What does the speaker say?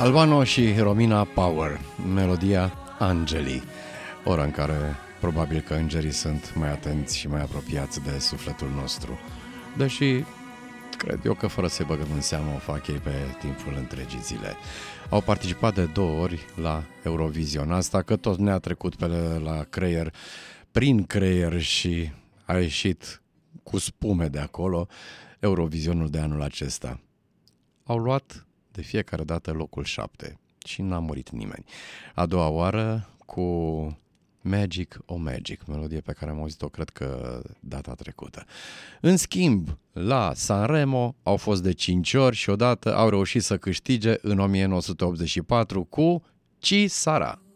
Albano și Romina Power, melodia Angelii, ora în care probabil că îngerii sunt mai atenți și mai apropiați de sufletul nostru, deși cred eu că fără să-i băgăm în seamă o fac ei pe timpul întregii zile. Au participat de 2 ori la Eurovision, asta că tot ne-a trecut pe la creier, prin creier și a ieșit cu spume de acolo Eurovisionul de anul acesta. Au luat de fiecare dată locul 7 și n-a murit nimeni. A doua oară cu Magic o Magic, melodie pe care am auzit-o cred că data trecută. În schimb, la Sanremo au fost de 5 ori și odată au reușit să câștige în 1984 cu Ci Sarà.